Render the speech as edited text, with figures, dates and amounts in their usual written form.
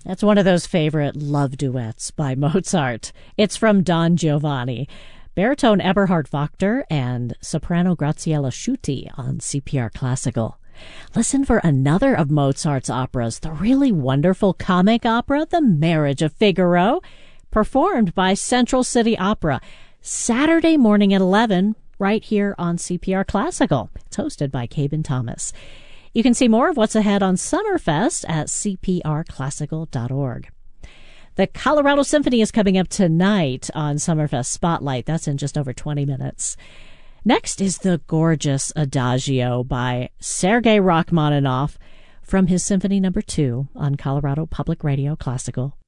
That's one of those favorite love duets by Mozart. It's from Don Giovanni, baritone Eberhard Wachter, and soprano Graziella Schutte on CPR Classical. Listen for another of Mozart's operas, the really wonderful comic opera, The Marriage of Figaro, performed by Central City Opera, Saturday morning at 11, right here on CPR Classical. It's hosted by Cabin Thomas. You can see more of what's ahead on Summerfest at cprclassical.org. The Colorado Symphony is coming up tonight on Summerfest Spotlight. That's in just over 20 minutes. Next is the gorgeous Adagio by Sergei Rachmaninoff from his Symphony No. 2 on Colorado Public Radio Classical.